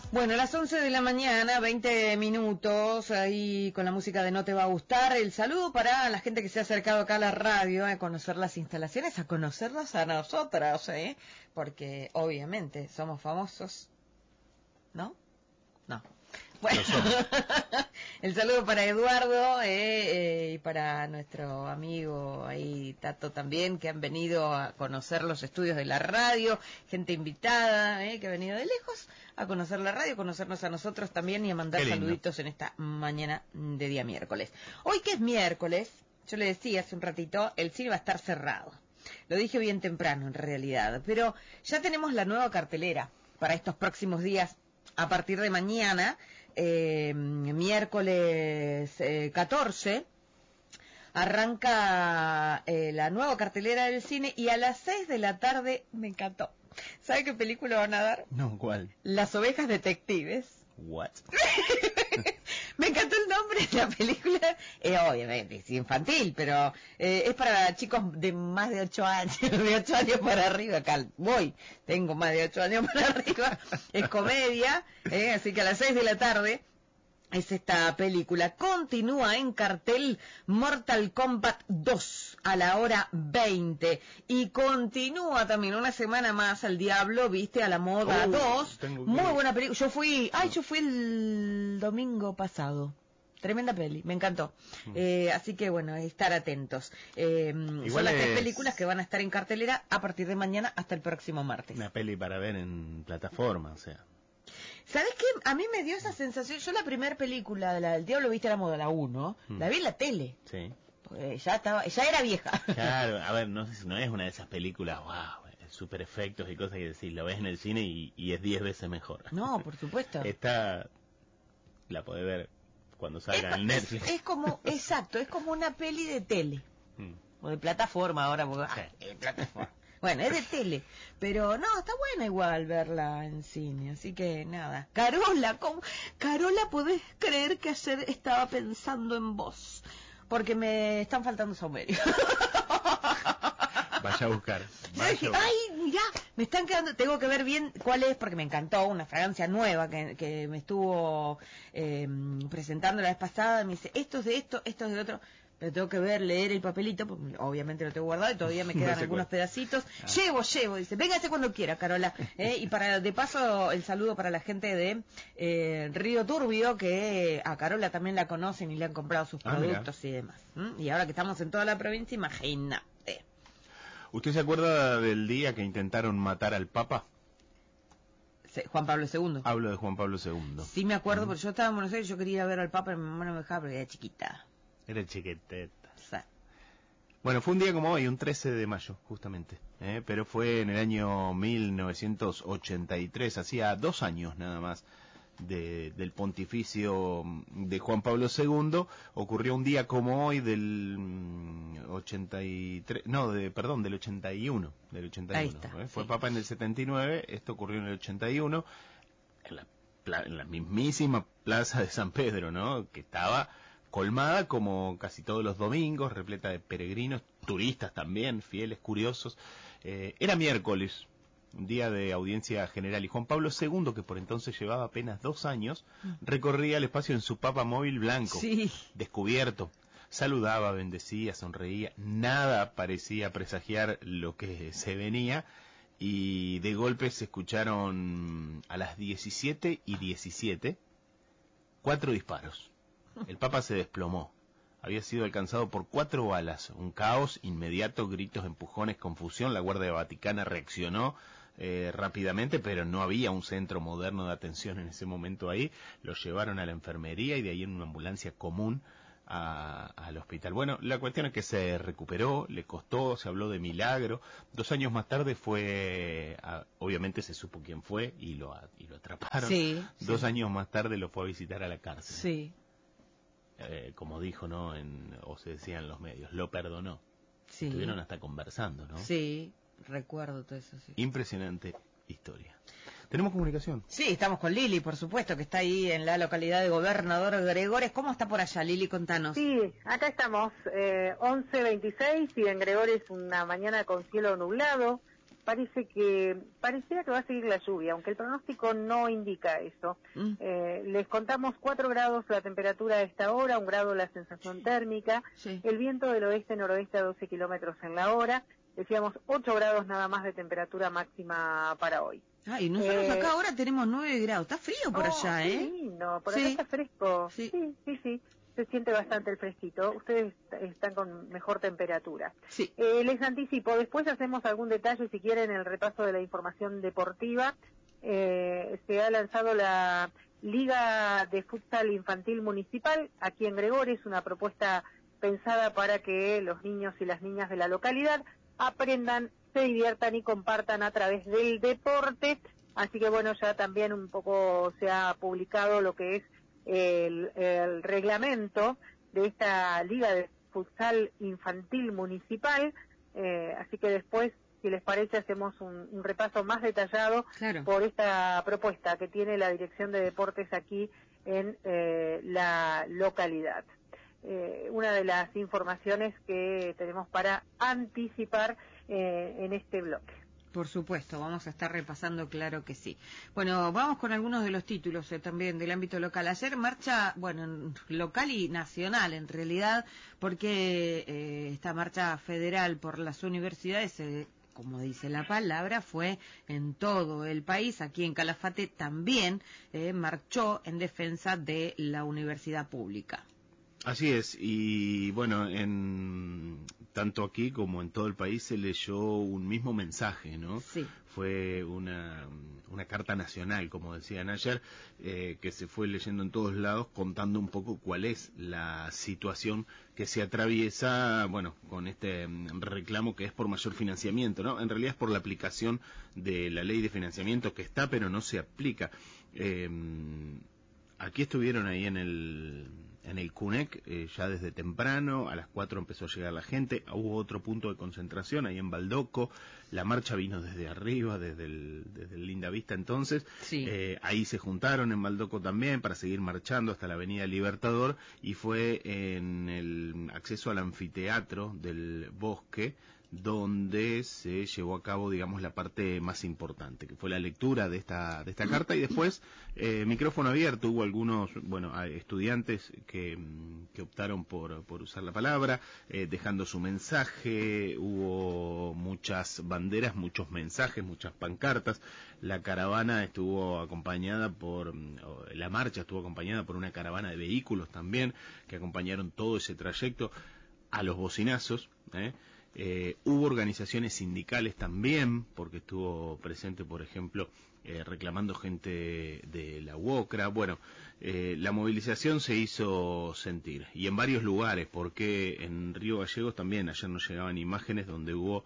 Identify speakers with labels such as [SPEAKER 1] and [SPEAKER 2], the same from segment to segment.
[SPEAKER 1] Bueno, a las 11 de la mañana, 20 minutos, ahí con la música de No Te Va a Gustar. El saludo para la gente que se ha acercado acá a la radio a conocer las instalaciones, a conocerlas a nosotras, porque obviamente somos famosos, ¿no? No. Bueno, el saludo para Eduardo y para nuestro amigo ahí Tato también, que han venido a conocer los estudios de la radio, gente invitada que ha venido de lejos a conocer la radio, conocernos a nosotros también y a mandar saluditos en esta mañana de día miércoles. Hoy que es miércoles, yo le decía hace un ratito, el cine va a estar cerrado. Lo dije bien temprano en realidad, pero ya tenemos la nueva cartelera para estos próximos días. A partir de mañana, miércoles 14, arranca la nueva cartelera del cine y a las 6 de la tarde me encantó. ¿Sabe qué película van a dar?
[SPEAKER 2] No, ¿cuál?
[SPEAKER 1] Las ovejas detectives.
[SPEAKER 2] What?
[SPEAKER 1] Me encantó el nombre de la película. Obviamente es infantil, pero es para chicos de más de 8 años, de 8 años para arriba. Acá tengo más de 8 años para arriba. Es comedia, así que a las 6 de la tarde es esta película. Continúa en cartel Mortal Kombat 2 a la hora 20 y continúa también una semana más al Diablo Viste a la Moda 2. Muy buena película. Yo fui el domingo pasado. Tremenda peli, me encantó. Así que bueno, estar atentos. Son las 3 películas que van a estar en cartelera a partir de mañana hasta el próximo martes.
[SPEAKER 2] Una peli para ver en plataforma, o sea.
[SPEAKER 1] ¿Sabes qué? A mí me dio esa sensación. Yo la primera película de la del Diablo Viste a la Moda, la 1, la vi en la tele.
[SPEAKER 2] Sí.
[SPEAKER 1] Ya era vieja.
[SPEAKER 2] Claro, a ver, no sé si no es una de esas películas, wow, super efectos y cosas que decís, lo ves en el cine y es 10 veces mejor.
[SPEAKER 1] No, por supuesto.
[SPEAKER 2] Esta la podés ver cuando salga en Netflix.
[SPEAKER 1] Es como, exacto, es como una peli de tele. O de plataforma ahora, porque, plataforma. Bueno, es de tele, pero no, está buena igual verla en cine, así que nada. Carola, ¿podés creer que ayer estaba pensando en vos? Porque me están faltando saumerios.
[SPEAKER 2] Vaya a buscar.
[SPEAKER 1] Ay, mirá, me están quedando, tengo que ver bien cuál es, porque me encantó, una fragancia nueva que me estuvo presentando la vez pasada, me dice, esto es de esto, esto es de otro. Pero tengo que leer el papelito, porque obviamente lo tengo guardado y todavía me quedan algunos pedacitos. Llevo, dice, véngase cuando quiera, Carola. Y de paso, el saludo para la gente de Río Turbio, que a Carola también la conocen y le han comprado sus productos y demás. Y ahora que estamos en toda la provincia, imagínate.
[SPEAKER 2] ¿Usted se acuerda del día que intentaron matar al Papa?
[SPEAKER 1] Juan Pablo II.
[SPEAKER 2] Hablo de Juan Pablo II.
[SPEAKER 1] Sí, me acuerdo, porque yo estaba en Buenos Aires, yo quería ver al Papa, pero mi mamá no me dejaba porque era chiquita.
[SPEAKER 2] Era chiquiteta.
[SPEAKER 1] Sí.
[SPEAKER 2] Bueno, fue un día como hoy, un 13 de mayo, justamente. Pero fue en el año 1983, hacía 2 años nada más del pontificio de Juan Pablo II. Ocurrió un día como hoy del 83, del 81.
[SPEAKER 1] Ahí está,
[SPEAKER 2] Fue Papa en el 79, esto ocurrió en el 81, en la mismísima plaza de San Pedro, ¿no? Que estaba colmada como casi todos los domingos, repleta de peregrinos, turistas también, fieles, curiosos. Era miércoles, un día de audiencia general, y Juan Pablo II, que por entonces llevaba apenas 2 años, recorría el espacio en su Papa móvil blanco, descubierto. Saludaba, bendecía, sonreía, nada parecía presagiar lo que se venía, y de golpe se escucharon a las 17:17 4 disparos. El Papa se desplomó. Había sido alcanzado por 4 balas. Un caos inmediato, gritos, empujones, confusión. La Guardia Vaticana reaccionó rápidamente, pero no había un centro moderno de atención en ese momento ahí. Lo llevaron a la enfermería y de ahí en una ambulancia común al hospital. Bueno, la cuestión es que se recuperó, le costó, se habló de milagro. 2 años más tarde obviamente se supo quién fue y lo atraparon. 2 años más tarde lo fue a visitar a la cárcel.
[SPEAKER 1] Sí.
[SPEAKER 2] Como dijo, ¿no? O se decía en los medios, lo perdonó.
[SPEAKER 1] Sí.
[SPEAKER 2] Estuvieron hasta conversando, ¿no?
[SPEAKER 1] Sí, recuerdo todo eso, sí.
[SPEAKER 2] Impresionante historia. ¿Tenemos comunicación?
[SPEAKER 1] Sí, estamos con Lili, por supuesto, que está ahí en la localidad de Gobernador Gregores. ¿Cómo está por allá, Lili? Contanos.
[SPEAKER 3] Sí, acá estamos, 11:26 y en Gregores una mañana con cielo nublado. pareciera que va a seguir la lluvia, aunque el pronóstico no indica eso. Les contamos 4 grados la temperatura a esta hora, 1 grado la sensación térmica,
[SPEAKER 1] Sí.
[SPEAKER 3] el viento del oeste-noroeste a 12 kilómetros en la hora, decíamos 8 grados nada más de temperatura máxima para hoy.
[SPEAKER 1] Ay, nosotros acá ahora tenemos 9 grados. Está frío por allá,
[SPEAKER 3] qué
[SPEAKER 1] ¿eh?
[SPEAKER 3] lindo, por
[SPEAKER 1] Sí.
[SPEAKER 3] acá está fresco.
[SPEAKER 1] Sí.
[SPEAKER 3] Sí. Se siente bastante el fresquito. Ustedes están con mejor temperatura.
[SPEAKER 1] Sí.
[SPEAKER 3] Les anticipo, después hacemos algún detalle, si quieren, en el repaso de la información deportiva. Se ha lanzado la Liga de Futsal Infantil Municipal aquí en Gregores, es una propuesta pensada para que los niños y las niñas de la localidad aprendan, se diviertan y compartan a través del deporte. Así que bueno, ya también un poco se ha publicado lo que es el reglamento de esta Liga de Futsal Infantil Municipal, así que después, si les parece, hacemos un repaso más detallado por esta propuesta que tiene la Dirección de Deportes aquí en la localidad. Una de las informaciones que tenemos para anticipar en este bloque.
[SPEAKER 1] Por supuesto, vamos a estar repasando, claro que sí. Bueno, vamos con algunos de los títulos también del ámbito local. Ayer marcha, bueno, local y nacional en realidad, porque esta marcha federal por las universidades, como dice la palabra, fue en todo el país. Aquí en Calafate también marchó en defensa de la universidad pública.
[SPEAKER 2] Así es, y bueno, tanto aquí como en todo el país se leyó un mismo mensaje, ¿no?
[SPEAKER 1] Sí.
[SPEAKER 2] Fue una carta nacional, como decían ayer, que se fue leyendo en todos lados, contando un poco cuál es la situación que se atraviesa, bueno, con este reclamo que es por mayor financiamiento, ¿no? En realidad es por la aplicación de la ley de financiamiento que está, pero no se aplica. Aquí estuvieron ahí en el CUNEC ya desde temprano, a las 4 empezó a llegar la gente, hubo otro punto de concentración ahí en Baldoco, la marcha vino desde arriba, desde el Lindavista entonces,
[SPEAKER 1] sí.
[SPEAKER 2] Ahí se juntaron en Baldoco también para seguir marchando hasta la Avenida Libertador y fue en el acceso al anfiteatro del Bosque donde se llevó a cabo, digamos, la parte más importante, que fue la lectura de esta carta y después micrófono abierto. Hubo algunos, bueno, estudiantes que optaron por usar la palabra, dejando su mensaje. Hubo muchas banderas, muchos mensajes, muchas pancartas. La caravana estuvo acompañada la marcha estuvo acompañada por una caravana de vehículos también, que acompañaron todo ese trayecto a los bocinazos, hubo organizaciones sindicales también, porque estuvo presente, por ejemplo, reclamando gente de la UOCRA. Bueno, la movilización se hizo sentir, y en varios lugares, porque en Río Gallegos también, ayer nos llegaban imágenes donde hubo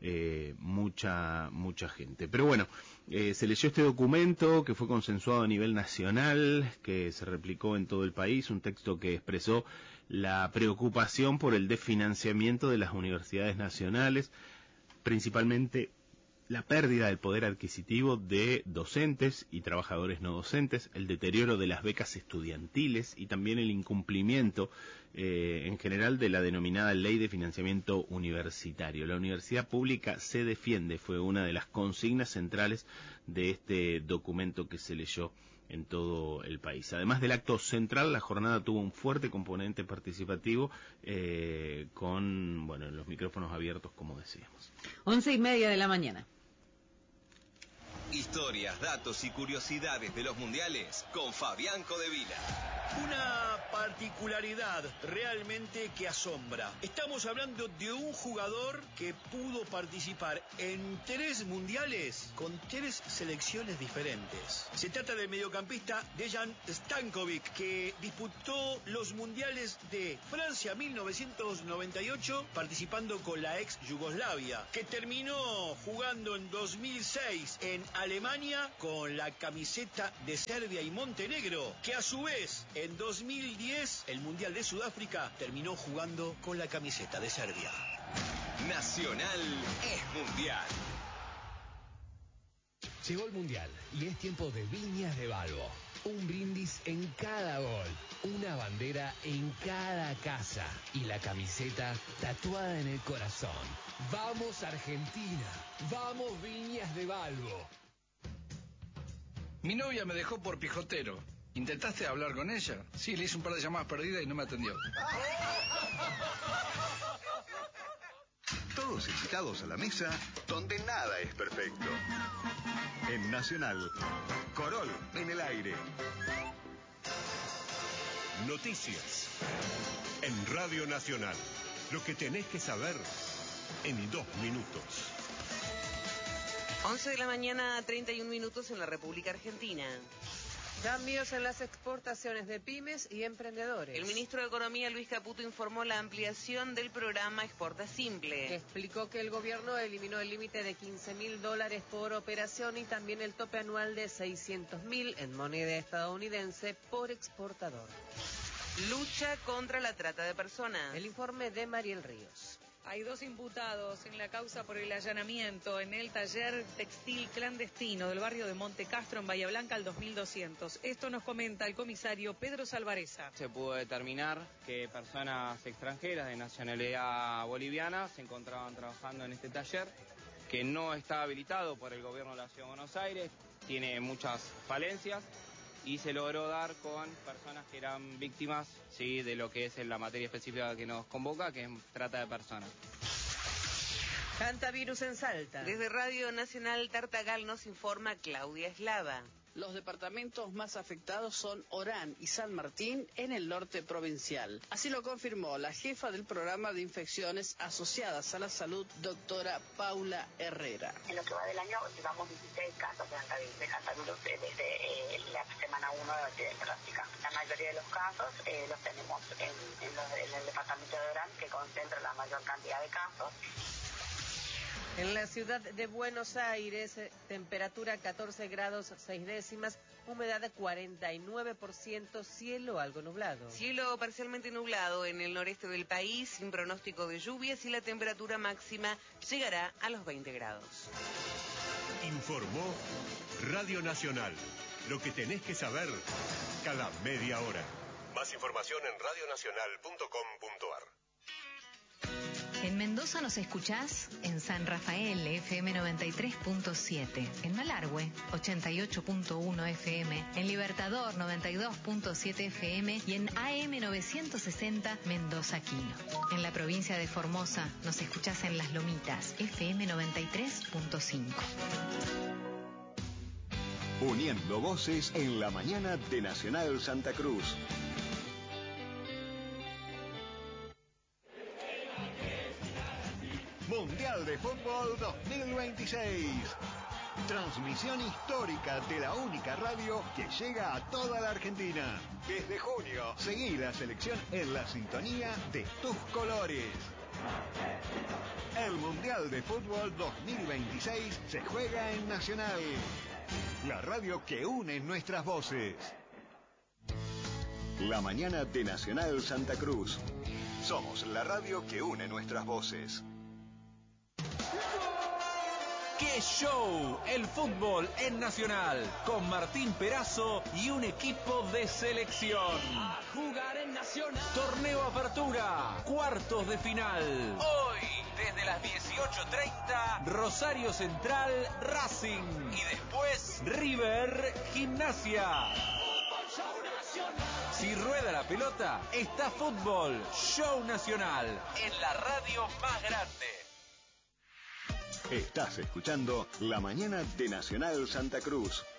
[SPEAKER 2] mucha gente. Pero bueno, se leyó este documento que fue consensuado a nivel nacional, que se replicó en todo el país, un texto que expresó la preocupación por el desfinanciamiento de las universidades nacionales, principalmente la pérdida del poder adquisitivo de docentes y trabajadores no docentes, el deterioro de las becas estudiantiles y también el incumplimiento en general de la denominada Ley de Financiamiento Universitario. La universidad pública se defiende, fue una de las consignas centrales de este documento que se leyó en todo el país. Además del acto central, la jornada tuvo un fuerte componente participativo con, bueno, los micrófonos abiertos, como decíamos.
[SPEAKER 1] 11:30 de la mañana.
[SPEAKER 4] Historias, datos y curiosidades de los mundiales con Fabián Codevila.
[SPEAKER 5] Una particularidad realmente que asombra. Estamos hablando de un jugador que pudo participar en 3 mundiales con 3 selecciones diferentes. Se trata del mediocampista Dejan Stankovic, que disputó los mundiales de Francia 1998 participando con la ex Yugoslavia, que terminó jugando en 2006 en Alemania con la camiseta de Serbia y Montenegro, que a su vez en 2010 el Mundial de Sudáfrica terminó jugando con la camiseta de Serbia.
[SPEAKER 4] Nacional es mundial.
[SPEAKER 6] Llegó el mundial y es tiempo de Viñas de Balbo. Un brindis en cada gol, una bandera en cada casa y la camiseta tatuada en el corazón. ¡Vamos Argentina! ¡Vamos Viñas de Balbo!
[SPEAKER 7] Mi novia me dejó por pijotero. ¿Intentaste hablar con ella? Sí, le hice un par de llamadas perdidas y no me atendió.
[SPEAKER 8] Todos invitados a la mesa donde nada es perfecto. En Nacional, Corol en el aire.
[SPEAKER 9] Noticias. En Radio Nacional. Lo que tenés que saber en 2 minutos.
[SPEAKER 10] 11 de la mañana, 31 minutos en la República Argentina.
[SPEAKER 1] Cambios en las exportaciones de pymes y emprendedores.
[SPEAKER 10] El ministro de Economía, Luis Caputo, informó la ampliación del programa Exporta Simple.
[SPEAKER 1] Explicó que el gobierno eliminó el límite de $15.000 por operación y también el tope anual de $600.000 en moneda estadounidense por exportador.
[SPEAKER 10] Lucha contra la trata de personas.
[SPEAKER 1] El informe de Mariel Ríos.
[SPEAKER 11] Hay 2 imputados en la causa por el allanamiento en el taller textil clandestino del barrio de Monte Castro en Bahía Blanca al 2200. Esto nos comenta el comisario Pedro Salvareza.
[SPEAKER 12] Se pudo determinar que personas extranjeras de nacionalidad boliviana se encontraban trabajando en este taller, que no está habilitado por el gobierno de la Ciudad de Buenos Aires, tiene muchas falencias y se logró dar con personas que eran víctimas, sí, de lo que es la materia específica que nos convoca, que es trata de personas.
[SPEAKER 1] Hantavirus en Salta.
[SPEAKER 10] Desde Radio Nacional Tartagal nos informa Claudia Eslava.
[SPEAKER 13] Los departamentos más afectados son Orán y San Martín en el norte provincial. Así lo confirmó la jefa del programa de infecciones asociadas a la salud, doctora Paula Herrera.
[SPEAKER 14] En lo que va del año llevamos 16 casos de hantavirus desde la semana 1 de la epidemia práctica. La mayoría de los casos los tenemos en el departamento de Orán, que concentra la mayor cantidad de casos.
[SPEAKER 1] En la ciudad de Buenos Aires, temperatura 14 grados 6 décimas, humedad de 49%, cielo algo nublado.
[SPEAKER 10] Cielo parcialmente nublado en el noreste del país, sin pronóstico de lluvias y la temperatura máxima llegará a los 20 grados.
[SPEAKER 9] Informó Radio Nacional. Lo que tenés que saber cada media hora. Más información en radionacional.com.ar.
[SPEAKER 15] En Mendoza nos escuchás en San Rafael, FM 93.7, en Malargüe, 88.1 FM, en Libertador, 92.7 FM y en AM 960, Mendoza Quino. En la provincia de Formosa nos escuchás en Las Lomitas, FM 93.5.
[SPEAKER 8] Uniendo voces en la mañana de Nacional Santa Cruz. Mundial de Fútbol 2026. Transmisión histórica de la única radio que llega a toda la Argentina. Desde junio, seguí la selección en la sintonía de tus colores. El Mundial de Fútbol 2026 se juega en Nacional, la radio que une nuestras voces. La mañana de Nacional Santa Cruz. Somos la radio que une nuestras voces.
[SPEAKER 16] ¡Qué show! El fútbol en Nacional, con Martín Perazo y un equipo de selección.
[SPEAKER 6] A jugar en Nacional.
[SPEAKER 16] Torneo Apertura, cuartos de final. Hoy, desde las 18:30, Rosario Central, Racing. Y después, River, Gimnasia. Si rueda la pelota, está fútbol. Show Nacional, en la radio más grande.
[SPEAKER 8] Estás escuchando La Mañana de Nacional Santa Cruz.